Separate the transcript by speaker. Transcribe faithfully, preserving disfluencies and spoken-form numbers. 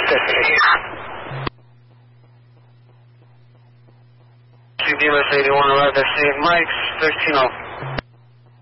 Speaker 1: C B M S eighty-one, arrived at Saint Mike's, thirteen oh